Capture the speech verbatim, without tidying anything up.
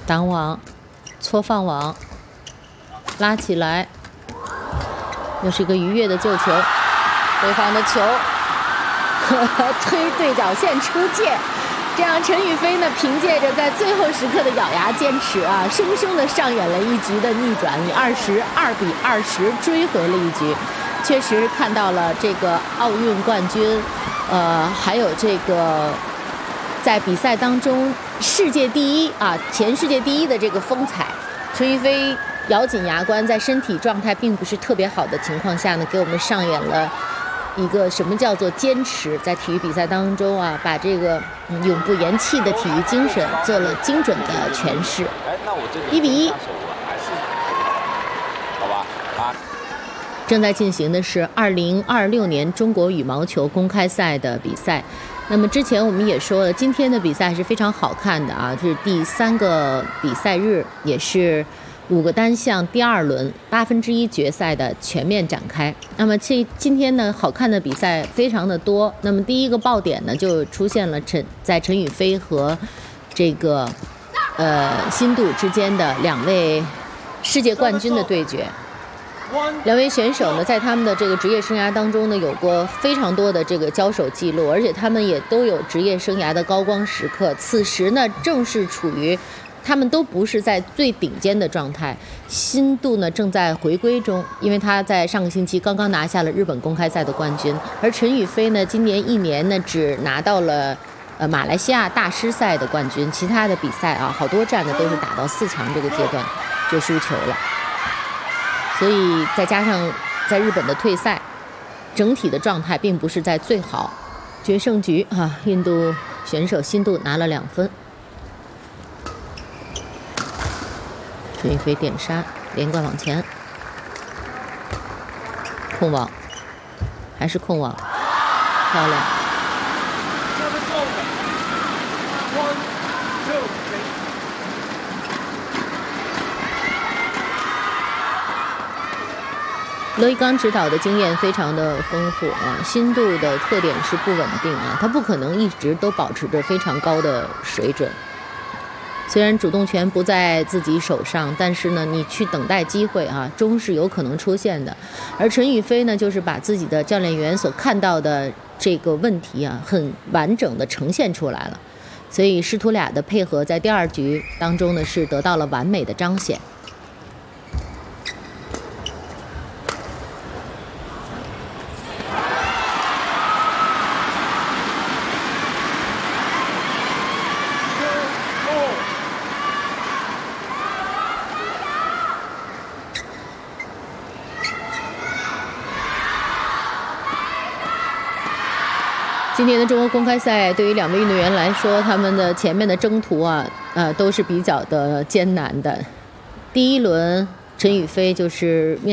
挡网，错放网，拉起来，又是一个愉悦的救球，对方的球呵呵推对角线出界，这样陈雨菲呢凭借着在最后时刻的咬牙坚持啊，生生的上演了一局的逆转，以二十二比二十追回了一局。确实看到了这个奥运冠军，呃，还有这个在比赛当中世界第一啊，前世界第一的这个风采。陈雨菲咬紧牙关，在身体状态并不是特别好的情况下呢，给我们上演了一个什么叫做坚持，在体育比赛当中啊，把这个、嗯、永不言弃的体育精神做了精准的诠释。一比一。正在进行的是二零二六年中国羽毛球公开赛的比赛。那么之前我们也说了，今天的比赛是非常好看的啊，这是第三个比赛日，也是五个单项第二轮八分之一决赛的全面展开。那么这今天呢，好看的比赛非常的多。那么第一个爆点呢，就出现了陈在陈雨菲和这个呃辛度之间的两位世界冠军的对决。两位选手呢，在他们的这个职业生涯当中呢，有过非常多的这个交手记录，而且他们也都有职业生涯的高光时刻。此时呢，正是处于他们都不是在最顶尖的状态。辛度呢，正在回归中，因为他在上个星期刚刚拿下了日本公开赛的冠军。而陈雨菲呢，今年一年呢，只拿到了呃马来西亚大师赛的冠军，其他的比赛啊，好多站呢都是打到四强这个阶段就输球了。所以再加上在日本的退赛，整体的状态并不是在最好。决胜局啊，印度选手辛度拿了两分。陈雨菲点杀，连贯往前，控网，还是控网，漂亮。罗一刚指导的经验非常的丰富啊，辛度的特点是不稳定啊，他不可能一直都保持着非常高的水准。虽然主动权不在自己手上，但是呢，你去等待机会啊，终是有可能出现的。而陈雨菲呢，就是把自己的教练员所看到的这个问题啊，很完整的呈现出来了。所以师徒俩的配合在第二局当中呢，是得到了完美的彰显。今年的中国公开赛对于两位运动员来说，他们的前面的征途啊，呃，都是比较的艰难的。第一轮，陈雨菲就是面